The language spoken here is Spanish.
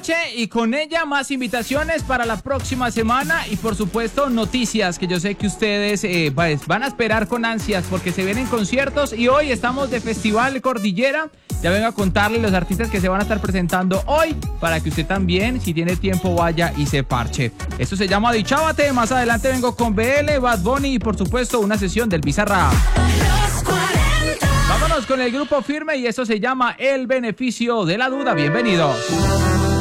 Parche y con ella más invitaciones para la próxima semana y por supuesto noticias que yo sé que ustedes van a esperar con ansias porque se vienen conciertos y hoy estamos de Festival Cordillera. Ya vengo a contarles los artistas que se van a estar presentando hoy para que usted también, si tiene tiempo, vaya y se parche. Esto se llama Dichábate. Más adelante vengo con BL, Bad Bunny y por supuesto una sesión del Bizarrap. Vámonos con el grupo Firme y eso se llama El Beneficio de la Duda. Bienvenidos.